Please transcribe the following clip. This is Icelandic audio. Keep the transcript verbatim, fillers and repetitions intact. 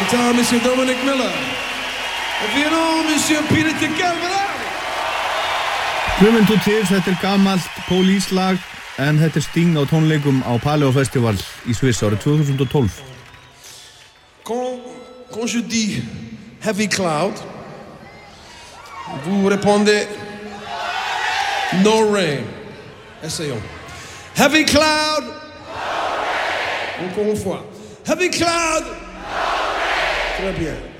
Guitar, Monsieur Dominic Miller. Og violon, Monsieur Peter Galvarani. Hluminn to Tears, þetta er gamalt Police-lag, en þetta er Sting á tónleikum á Paleo Festival í Sviss árið tvö þúsund og tólf. Quand, quand je dis Heavy Cloud, vous répondez No Rain. Essayons. Heavy Cloud. No rain. Encore une fois. Heavy Cloud. No rain. Très bien.